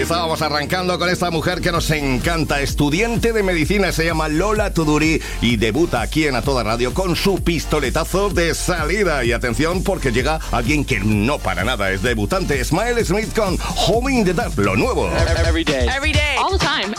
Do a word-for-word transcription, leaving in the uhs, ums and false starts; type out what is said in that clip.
estábamos arrancando con esta mujer que nos encanta, estudiante de medicina, se llama Lola Tuduri y debuta aquí en A Toda Radio con su pistoletazo de salida. Y atención, porque llega alguien que no para nada es debutante, Smile Smith con Home in the Dark, lo nuevo. Every day. Every day. All the time.